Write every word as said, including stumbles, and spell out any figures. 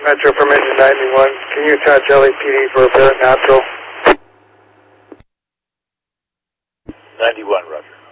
Metro from engine ninety-one. Can you attach L A P D for a Barrett Natural? ninety-one, Roger.